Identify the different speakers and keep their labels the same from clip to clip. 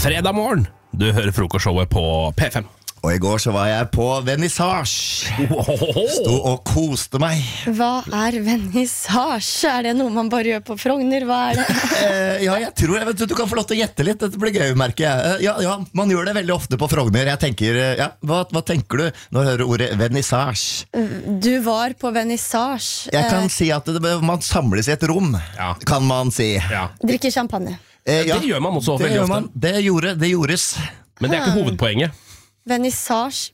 Speaker 1: fredag morgen. Du hører frokostshowet på P5.
Speaker 2: Og i går så var jeg på vernissage. Sto og koste meg.
Speaker 3: Hva vernissage? Det noe man bare gjør på Frogner? Hva det?
Speaker 2: Ja, jeg tror jeg vet, du kan få lov til å gjette litt. Dette blir gøy, merker jeg. Ja, man gjør det veldig ofte på Frogner. Jeg tenker, ja, hva tenker du når du hører ordet vernissage?
Speaker 3: Du var på vernissage.
Speaker 2: Jeg kan si at man samles i et rom, kan man si.
Speaker 3: Drikker champagne.
Speaker 1: Det gjør man også veldig ofte.
Speaker 2: Det gjordes.
Speaker 1: Men det ikke hovedpoenget.
Speaker 3: Vernissage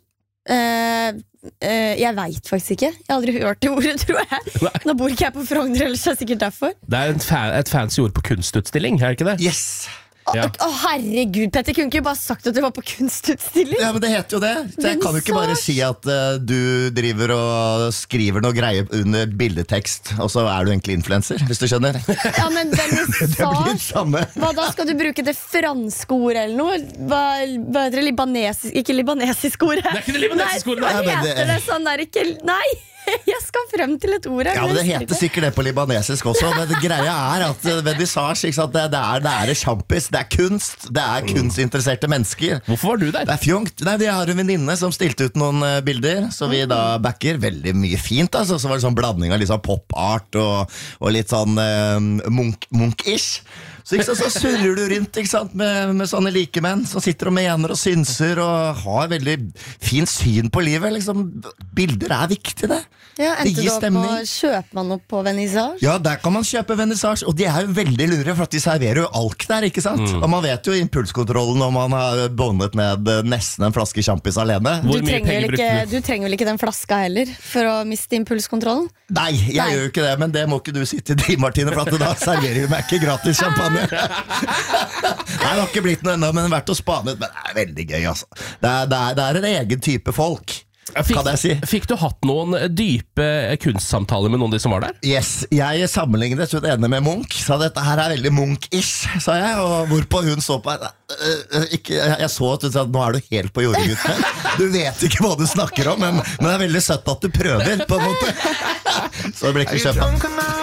Speaker 3: jeg vet faktisk ikke. Jeg har aldri hørt det ordet, tror jeg. Nå bor ikke jeg på Frogner, ellers er det sikkert derfor.
Speaker 1: Det et fancy ord på kunstutstilling, det ikke det?
Speaker 2: Yes!
Speaker 3: Herregud, Petter, kunne ikke bare sagt at du var på kunstutstilling?
Speaker 2: Ja, men det heter jo det. Jeg kan jo ikke bare si at du driver og skriver noe greie under bildetekst, og så du egentlig influencer, hvis du skjønner.
Speaker 3: Ja, men
Speaker 2: vernissage,
Speaker 3: hva da, skal du bruke det franske ordet eller noe? Hva heter det? Libanesisk, ikke libanesisk ordet?
Speaker 1: Det ikke det libanesiske ordet.
Speaker 3: Hva heter det sånn der, ikke, nei! Jeg skal frem til et ord her.
Speaker 2: Ja, men det heter sikkert det på libanesisk også. Men greia at vernissage, ikke sant? Det sjampis, det kunst. Det kunstinteresserte mennesker.
Speaker 1: Hvorfor var du der?
Speaker 2: Det fjongt. Nei, vi har en venninne som stilte ut noen bilder, så vi da backer veldig mye fint, altså. Så var det sånn blanding av litt sånn pop-art og litt sånn munk-ish. Så surrer du rundt, ikke sant, med sånne likemenn som sitter og mener og synser og har veldig fin syn på livet, liksom. Bilder viktig, det.
Speaker 3: Ja,
Speaker 2: det gir stemning.
Speaker 3: Kjøper man opp på vernissage?
Speaker 2: Ja, der kan man kjøpe vernissage, og de jo veldig lure, for at de serverer jo alk der, ikke sant? Og man vet jo impulskontrollen når man har bondet ned nesten en flaske champis alene.
Speaker 3: Du trenger vel ikke den flaska heller for å miste impulskontrollen?
Speaker 2: Nei, jeg gjør jo ikke det, men det må ikke du sitte i, Martine, for at da serverer vi meg ikke gratis champagne. Det har ikke blitt noe enda, men vært å spane ut. Men det veldig gøy, altså. Det en egen type folk, kan jeg si.
Speaker 1: Fikk du hatt noen dype kunstsamtaler med noen av de som var der?
Speaker 2: Yes, jeg sammenlignet ut ene med Munch. Så dette her veldig Munch-ish, sa jeg. Og hvorpå hun så på jeg så at hun sa, nå du helt på jordet, gutten. Du vet ikke hva du snakker om, men det veldig søtt at du prøver, på en måte. Så det ble ikke kjøpt.